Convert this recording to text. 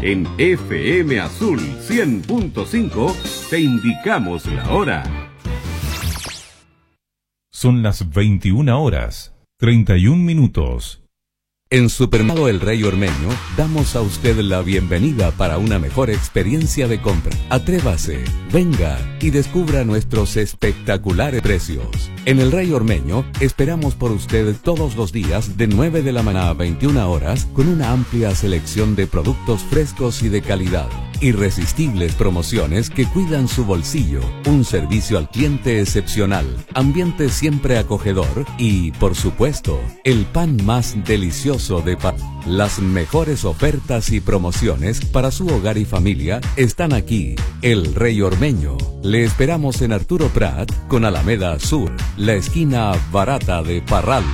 En FM Azul 100.5 te indicamos la hora. Son las 21:31. En Supermercado El Rey Ormeño damos a usted la bienvenida para una mejor experiencia de compra. Atrévase, venga y descubra nuestros espectaculares precios. En El Rey Ormeño esperamos por usted todos los días de 9 de la mañana a 21 horas con una amplia selección de productos frescos y de calidad. Irresistibles promociones que cuidan su bolsillo, un servicio al cliente excepcional, ambiente siempre acogedor y, por supuesto, el pan más delicioso de pan. Las mejores ofertas y promociones para su hogar y familia están aquí. El Rey Ormeño. Le esperamos en Arturo Prat con Alameda Sur, la esquina barata de Parral.